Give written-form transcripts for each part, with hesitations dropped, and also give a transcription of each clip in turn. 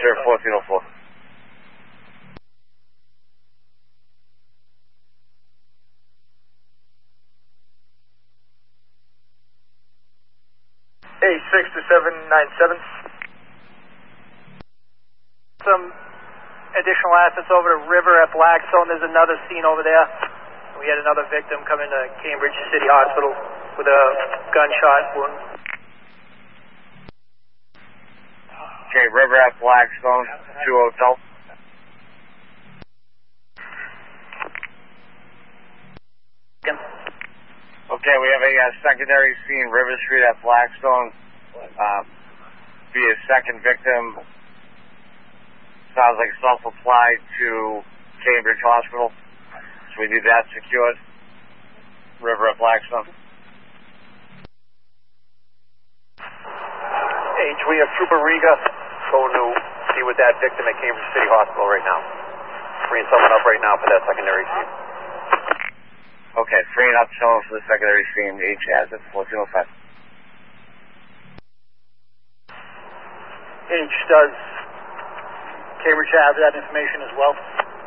sir, 1404. Hey, 62797. Some additional assets over to River at Blackstone. There's another scene over there. We had another victim come into Cambridge City Hospital with a gunshot wound. Okay, River at Blackstone, 2 Hotel. Okay, we have a secondary scene, River Street at Blackstone. Be a second victim. Sounds like self-applied to Cambridge Hospital. So we need that secured. River at Blackstone. H, we have Trooper Riga going to be with that victim at Cambridge City Hospital right now. Freeing someone up right now for that secondary scene. Okay, freeing up someone for the secondary scene. H has it, 1405. H, does Cambridge have that information as well?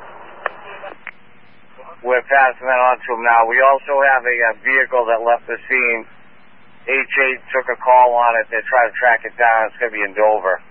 We're passing that on to him now. We also have a vehicle that left the scene. H8 took a call on it. They're trying to track it down. It's going to be in Dover.